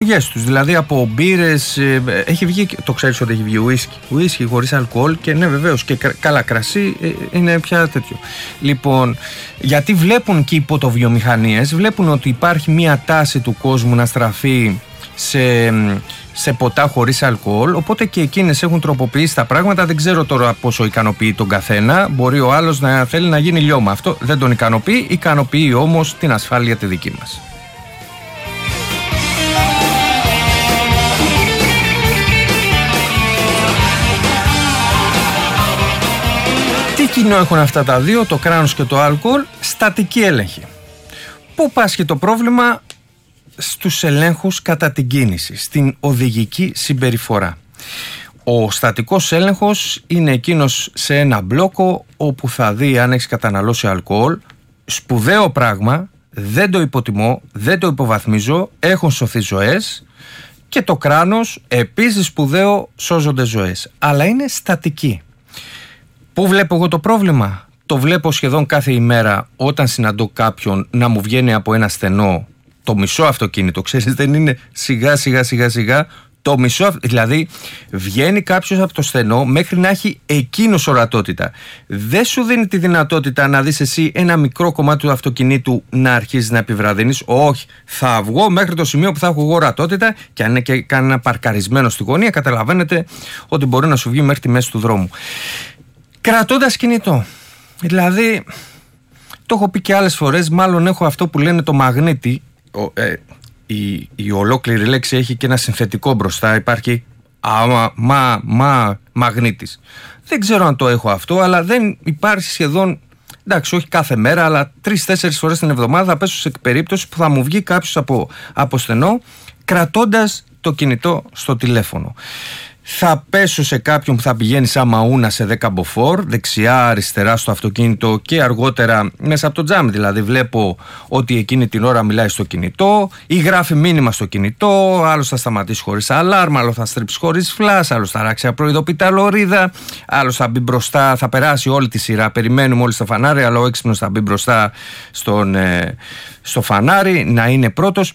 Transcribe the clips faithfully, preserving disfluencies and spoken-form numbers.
επιλογές τους. Δηλαδή από μπύρες, ε, έχει βγει, το ξέρεις ότι έχει βγει ουίσκι, ουίσκι χωρίς αλκοόλ και ναι βεβαίως και καλά κρασί ε, είναι πια τέτοιο. Λοιπόν, γιατί βλέπουν και οι ποτοβιομηχανίες, βλέπουν ότι υπάρχει μια τάση του κόσμου να στραφεί σε, σε ποτά χωρίς αλκοόλ, οπότε και εκείνες έχουν τροποποιήσει τα πράγματα. Δεν ξέρω τώρα πόσο ικανοποιεί τον καθένα. Μπορεί ο άλλος να θέλει να γίνει λιώμα. Αυτό δεν τον ικανοποιεί, ικανοποιεί όμως την ασφάλεια τη δική μας. Τι κοινό έχουν αυτά τα δύο, το κράνος και το αλκοόλ? Στατική έλεγχη. Πού πάσχει το πρόβλημα? Στους ελέγχους κατά την κίνηση, στην οδηγική συμπεριφορά. Ο στατικός έλεγχος είναι εκείνος σε ένα μπλόκο όπου θα δει αν έχεις καταναλώσει αλκοόλ. Σπουδαίο πράγμα, δεν το υποτιμώ, δεν το υποβαθμίζω, έχουν σωθεί ζωές, και το κράνος επίσης σπουδαίο, σώζονται ζωές, αλλά είναι στατική. Πού βλέπω εγώ το πρόβλημα? Το βλέπω σχεδόν κάθε ημέρα όταν συναντώ κάποιον να μου βγαίνει από ένα στενό το μισό αυτοκίνητο, ξέρεις, δεν είναι σιγά σιγά σιγά σιγά το μισό, δηλαδή βγαίνει κάποιος από το στενό μέχρι να έχει εκείνος ορατότητα. Δεν σου δίνει τη δυνατότητα να δεις εσύ ένα μικρό κομμάτι του αυτοκινήτου να αρχίσεις να επιβραδύνεις. Όχι, θα βγω μέχρι το σημείο που θα έχω εγώ ορατότητα, και αν είναι και κανένα παρκαρισμένο στη γωνία, καταλαβαίνετε ότι μπορεί να σου βγει μέχρι τη μέση του δρόμου. Κρατώντας κινητό, δηλαδή το έχω πει και άλλες φορές, μάλλον έχω αυτό που λένε το μαγνήτη. Ο, ε, η, η ολόκληρη λέξη έχει και ένα συνθετικό μπροστά, υπάρχει α, μα, μα, μαγνήτης. Δεν ξέρω αν το έχω αυτό, αλλά δεν υπάρχει σχεδόν, εντάξει, όχι κάθε μέρα, αλλά τρεις-τέσσερις φορές την εβδομάδα θα πέσω σε περίπτωση που θα μου βγει κάποιος από, από στενό κρατώντας το κινητό στο τηλέφωνο. Θα πέσω σε κάποιον που θα πηγαίνει σαν μαούνα σε δέκα μποφόρ, δεξιά, αριστερά στο αυτοκίνητο, και αργότερα μέσα από το τζάμι. Δηλαδή βλέπω ότι εκείνη την ώρα μιλάει στο κινητό ή γράφει μήνυμα στο κινητό, άλλος θα σταματήσει χωρίς αλάρμα, άλλος θα στρίψει χωρίς φλάς, άλλος θα ράξει απροειδοποιητά λωρίδα, άλλος θα μπει μπροστά, θα περάσει όλη τη σειρά. Περιμένουμε όλοι στο φανάρι, αλλά ο έξυπνος θα μπει μπροστά στον, ε, στο φανάρι, να είναι πρώτος.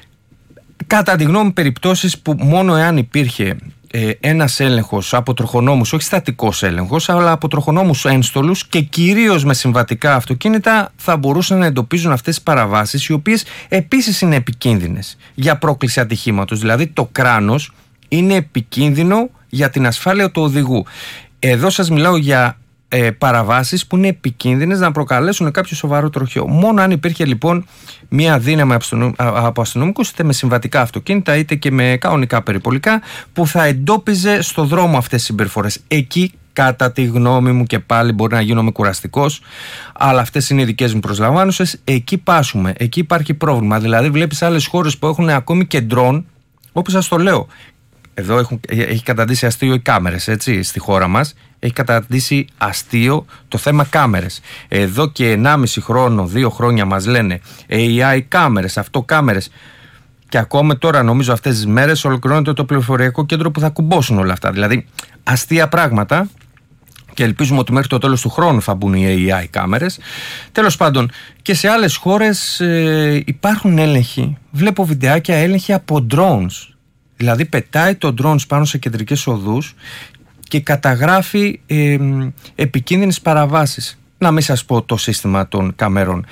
Κατά τη γνώμη, περιπτώσεις που μόνο εάν υπήρχε Ε, ένας έλεγχος από τροχονόμους, όχι στατικός έλεγχος, αλλά από τροχονόμους ένστολους και κυρίως με συμβατικά αυτοκίνητα, θα μπορούσαν να εντοπίζουν αυτές τις παραβάσεις, οι οποίες επίσης είναι επικίνδυνες για πρόκληση ατυχήματος. Δηλαδή το κράνος είναι επικίνδυνο για την ασφάλεια του οδηγού. Εδώ σας μιλάω για ε, παραβάσεις που είναι επικίνδυνες να προκαλέσουν κάποιο σοβαρό τροχαίο. Μόνο αν υπήρχε λοιπόν μια δύναμη από αστυνομικούς, είτε με συμβατικά αυτοκίνητα είτε και με κανονικά περιπολικά, που θα εντόπιζε στο δρόμο αυτές τις συμπεριφορές. Εκεί, κατά τη γνώμη μου, και πάλι μπορεί να γίνομαι κουραστικός, αλλά αυτές είναι οι δικές μου προσλαμβάνουσες, εκεί πάσουμε, εκεί υπάρχει πρόβλημα. Δηλαδή βλέπεις άλλες χώρες που έχουν ακόμη και ντρόν, όπως σας το λέω. Εδώ έχουν, έχει καταντήσει αστείο οι κάμερες, έτσι, στη χώρα μας. Έχει καταντήσει αστείο το θέμα κάμερες. Εδώ και ενάμιση χρόνο, δύο χρόνια μας λένε έι άι κάμερες, αυτό κάμερες. Και ακόμα τώρα, νομίζω αυτές τις μέρες, ολοκληρώνεται το πληροφοριακό κέντρο που θα κουμπώσουν όλα αυτά. Δηλαδή αστεία πράγματα, και ελπίζουμε ότι μέχρι το τέλος του χρόνου θα μπουν οι έι άι κάμερες. Τέλος πάντων, και σε άλλες χώρες ε, υπάρχουν έλεγχοι. Βλέπω βιντεάκια έλεγχοι από drones. Δηλαδή πετάει το drones πάνω σε κεντρικές οδούς και καταγράφει ε, επικίνδυνες παραβάσεις. Να μην σας πω το σύστημα των καμερών.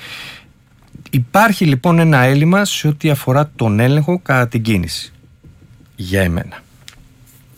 Υπάρχει λοιπόν ένα έλλειμμα σε ό,τι αφορά τον έλεγχο κατά την κίνηση. Για εμένα.